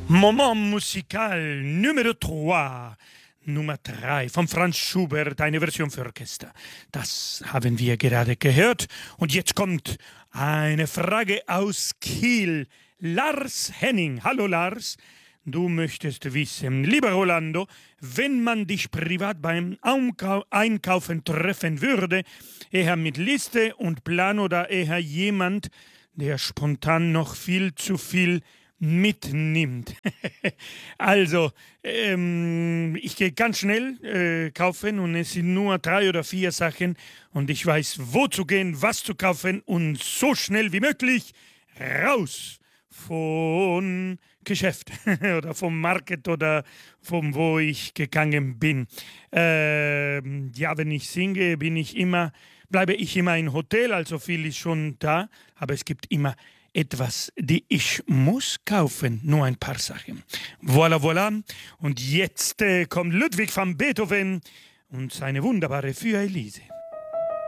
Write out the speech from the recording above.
Moment musical Nummer 3. Nummer 3 von Franz Schubert, eine Version für Orchester. Das haben wir gerade gehört. Und jetzt kommt eine Frage aus Kiel. Lars Henning. Hallo Lars. Du möchtest wissen, lieber Rolando, wenn man dich privat beim Einkaufen treffen würde, eher mit Liste und Plan oder eher jemand, der spontan noch viel zu viel mitnimmt. Also, ich gehe ganz schnell kaufen und es sind nur 3 oder 4 Sachen und ich weiß, wo zu gehen, was zu kaufen und so schnell wie möglich raus von Geschäft oder vom Market oder von wo ich gegangen bin. Ja, wenn ich singe, bleibe ich immer im Hotel, also viel ist schon da, aber es gibt immer etwas, die ich muss kaufen, nur ein paar Sachen. Voilà, voilà. Und jetzt kommt Ludwig van Beethoven und seine wunderbare Für Elise.